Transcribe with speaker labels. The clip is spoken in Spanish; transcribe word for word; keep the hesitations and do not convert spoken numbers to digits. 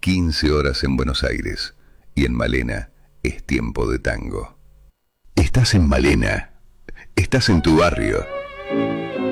Speaker 1: quince horas en Buenos Aires y en Malena es tiempo de tango. Estás en Malena, estás en tu barrio.